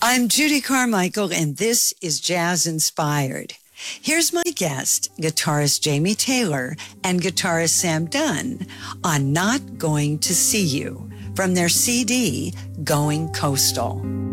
I'm Judy Carmichael, and this is Jazz Inspired. Here's my guest, guitarist Jamie Taylor and guitarist Sam Dunn, on Not Going to See You from their CD, Going Coastal.